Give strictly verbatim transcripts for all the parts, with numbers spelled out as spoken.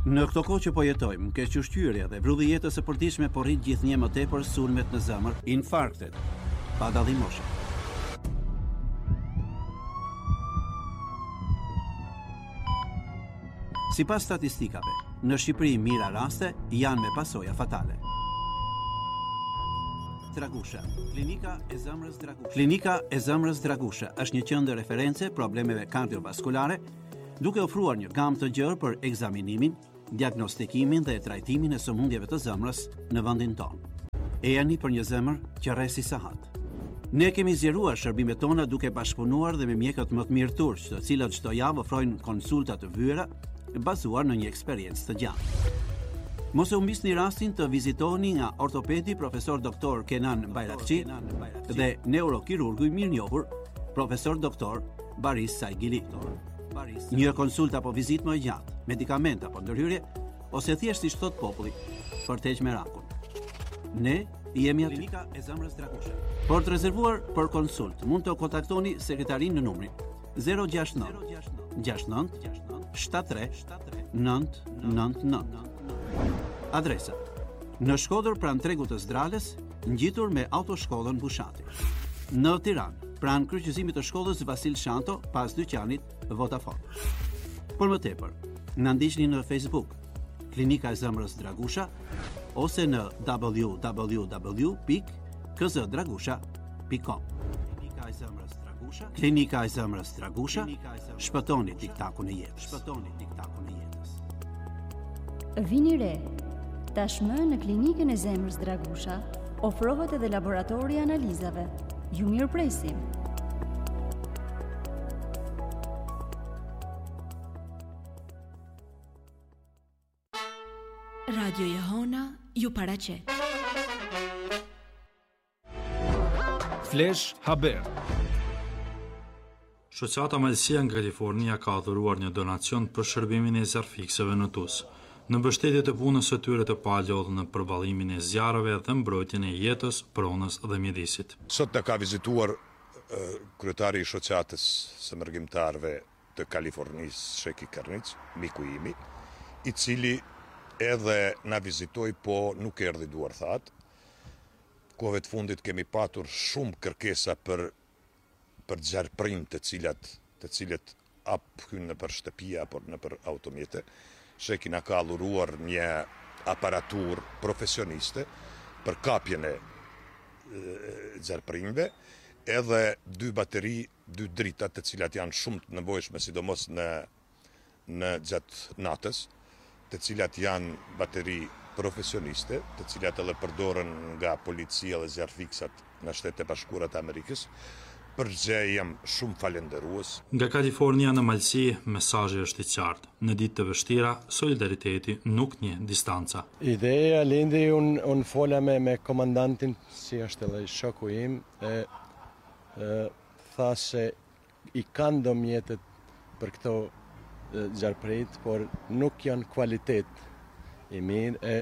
Në këto kohë që po jetojmë, kequshqyrja dhe vrulli jetës së përditshme po rrit gjithnjë më tepër sulmet në zemër, infarktet, pa dallim moshe. Sipas statistikave, në Shqipëri mira raste janë me pasoja fatale. Dragusha, klinika e zemrës Dragusha. Klinika e zemrës Dragusha është një qendër reference problemeve kardiovaskulare, duke ofruar një gamë të gjerë për ekzaminimin, diagnostikimin dhe trajtimin e sëmundjeve të zemrës në vendin tonë. Ejani për një zemër që rresi sahat. Ne kemi zgjeruar shërbimet tona duke bashkëpunuar dhe me mjekët më të mirë turq, të cilët çdo javë ofrojnë konsulta të vyera bazuar në një eksperiencë të gjatë. Mos e humbisni rastin të vizitoni nga ortopedi profesor doktor Kenan Bayrakçi dhe neurokirurgu i mirënjohur profesor doktor Baris Saigili. Një konsult apo vizitë më e gjatë, medikament apo ndërhyrje, ose thjesht siç thot populli, për të heqë merakun. Ne jemi aty. Klinika e zemrës Dragusha. Por të rezervuar për konsult, mund të kontaktoni sekretarin në numrin zero gjasht nëntë gjasht nëntë shtatëdhjetë tre nëntë nëntë nëntë. Adresa: në Shkodër pranë tregut të Zdrales, ngjitur me autoshkollën Bushati. Në Tiranë, pranë kryqëzimit të shkollës Vasil Shanto, pas dyqanit Vodafone. Por më tepër, na ndiqni në Facebook, Klinika e zemrës Dragusha, ose në w w w pikë k z dragusha pikë com. Klinika e zemrës Dragusha, Klinika e zemrës Dragusha, shpëtoni tiktakun e jetës. Shpëtoni tiktakun e jetës. Vini re. Tashmë në Klinikën e zemrës Dragusha ofrohet edhe laboratori i analizave. Ju mirëpresim. Radio Jehona ju paraqet. Flash Haber. Shoqata Malësia nga Kalifornia ka adhuruar një donacion për shërbimin e zjarrfikseve në Tuz, në mbështetje të punës së tyre të palodhur në përballimin e zjarreve dhe mbrojtjen e jetës, pronës dhe mjedisit. Sot të ka vizituar uh, kryetari i shoqatës së mërgjimtarëve të Kalifornisë, Sheki Karnic, miku imi, i cili edhe na vizitoi, po nuk erdhi duar thatë. Kohëve të fundit kemi patur shumë kërkesa për për zjarrprim të cilat të cilët apo hynë në për shtëpia apo në për automjete. Sheki na ka alluruar një aparatur profesioniste për kapjen e zjarrprimve, edhe dy bateri, dy drita të cilat janë shumë të nevojshme, sidomos në në gjatë natës, të cilat janë bateri profesioniste, të cilat edhe përdoren nga policia dhe zjarrfiksat në Shtetet e Bashkuara të Amerikës. Përgjë jam shumë falenderues. Nga Kalifornia në Malësi, mesazhi është i qartë. Në ditë të vështira, solidariteti nuk njeh distanca. Ideja lindi unë un fola me, me komandantin, si është edhe shoku im, e, e tha se i kanë do mjetet për këto zjarrprit, por nuk janë kvalitet i mirë. E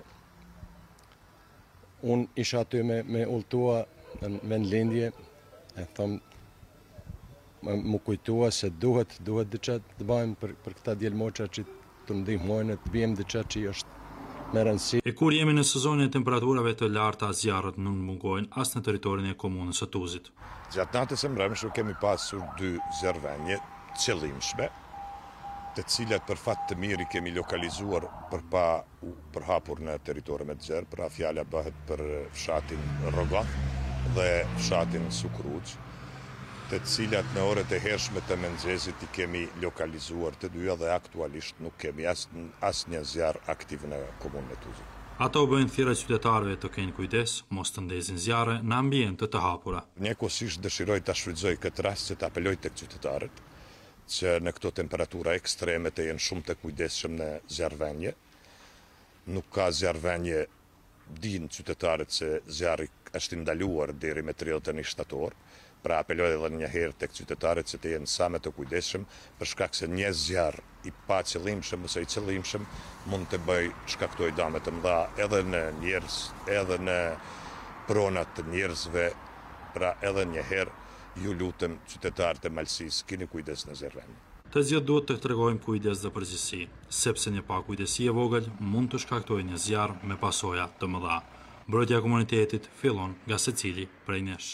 unë isha aty me, me ultua në vendlindje, e thomë, më kujtua se duhet, duhet diçka të bëjmë për, për këta djelmoqa që të ndihmojnë, të bëjmë diçka që është me rëndësi. E kur jemi në sezonin e temperaturave të larta, zjarret nuk mungojnë as në territorin e komunës së Tuzit. Gjatë natës së mbrëmshme kemi pasur dy zjarrvënie qëllimshme, të cilat për fat të mirë kemi lokalizuar për pa përhapur në territor me të gjerë. Pra fjala bëhet për fshatin Rogath dhe fshatin Sukruç, të cilat në orët e hershme të mëngjesit i kemi lokalizuar të dyja dhe aktualisht nuk kemi as, as një zjarr aktiv në komunën e Tuzit. Ato bëjnë thirrje qytetarëve të kenë kujdes, mos të ndezin zjarre në ambiente të hapura. Njëkohësisht dëshiroj ta shfrytëzoj këtë rast që ta apeloj tek qytetarët që në këto temperatura ekstreme të jenë shumë të kujdesshëm në zjarrvënie. Nuk ka zjarrvënie, dinë qytetarët se zjarri është ndaluar deri me tridhjetë e një shtator. Pra apeloj edhe një herë tek qytetarët që të jenë sa më të kujdesshëm, për shkak se një zjarr i pa qëllimshëm ose i qëllimshëm mund të bëj shkaktoj dame të mëdha edhe në njerëz, edhe në pronat të njerëzve. Pra edhe një herë ju lutem qytetarët e Malësisë, keni kujdes në zjarrvënie. Të gjithë duhet të tregojmë kujdes dhe përgjegjësi, sepse një pakujdesi e vogël mund të shkaktojë një zjarr me pasoja të mëdha. Mbrojtja e komunitetit fillon nga secili prej nesh.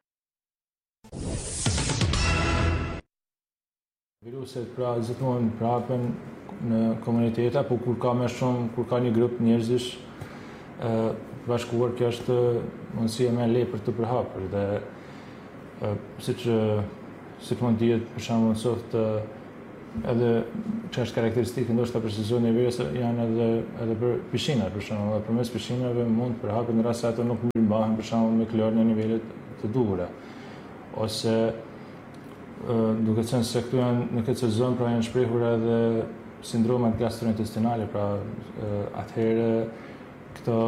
Viruset pra gjithmonë prapen në komunitete, po kur ka më shumë, kur ka një grup njerëzish ë bashkuar, kjo është mundësia më e lehtë për të përhapur dhe siç siç mund të jetë për shembull sot edhe që është karakteristike ndoshta për sezonin e verës janë edhe edhe për pishinat, për shembull, dhe përmes pishinave mund të përhapet në rast se ato nuk mirëmbahen për shembull me klor në nivelet të duhura. Ose duke qenë se këtu janë në këtë sezon pra janë shprehur edhe sindromat gastrointestinale, pra atëherë këto